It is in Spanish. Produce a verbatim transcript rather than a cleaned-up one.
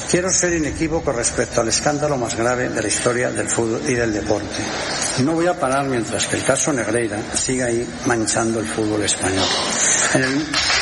Quiero ser inequívoco respecto al escándalo más grave de la historia del fútbol y del deporte. No voy a parar mientras que el caso Negreira siga ahí manchando el fútbol español. En el